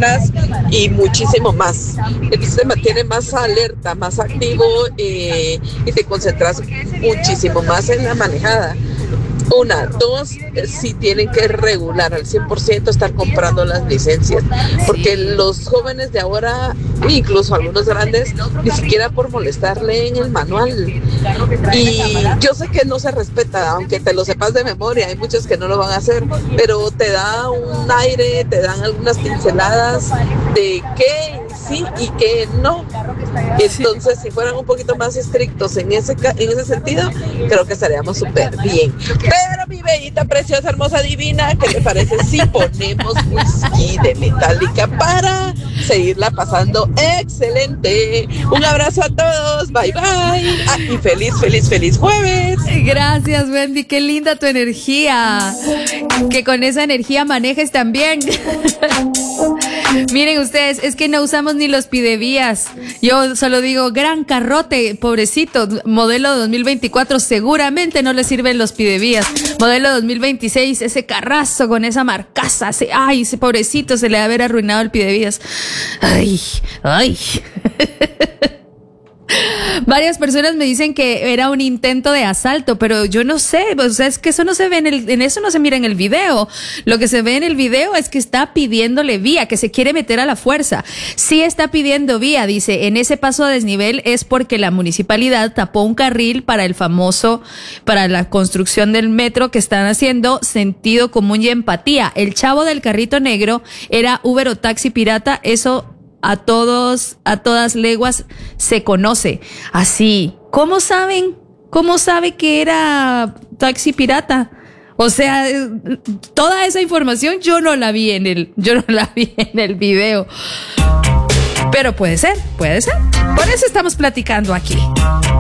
buenas y muchísimo más. Entonces te mantiene más alerta, más activo y te concentras muchísimo más en la manejada. Una, dos, sí tienen que regular al 100% estar comprando las licencias, porque los jóvenes de ahora, incluso algunos grandes, ni siquiera por molestar leen el manual. Y yo sé que no se respeta, aunque te lo sepas de memoria, hay muchos que no lo van a hacer, pero te da un aire, te dan algunas pinceladas de qué sí y qué no. Entonces, si fueran un poquito más estrictos en ese sentido, creo que estaríamos súper bien. Pero mi bellita, preciosa, hermosa, divina, ¿qué te parece si ponemos whisky de Metallica para seguirla pasando excelente? Un abrazo a todos, bye bye. Y feliz jueves. Gracias, Wendy, qué linda tu energía. Que con esa energía manejes también. Miren ustedes, es que no usamos ni los pidevías. Yo solo digo, gran carrote, pobrecito, modelo 2024, seguramente no le sirven los pidevías. Modelo 2026, ese carrazo con esa marcaza, ese pobrecito se le va a haber arruinado el pidevías. Ay. Varias personas me dicen que era un intento de asalto, pero yo no sé, o sea, es que eso no se ve en eso no se mira en el video. Lo que se ve en el video es que está pidiéndole vía, que se quiere meter a la fuerza. Sí está pidiendo vía, dice, en ese paso a desnivel es porque la municipalidad tapó un carril para la construcción del metro que están haciendo, sentido común y empatía. El chavo del carrito negro era Uber o taxi pirata, eso a todas leguas se conoce. Así, ¿cómo saben? ¿Cómo sabe que era taxi pirata? O sea, toda esa información yo no la vi en el video. Pero puede ser. Por eso estamos platicando aquí.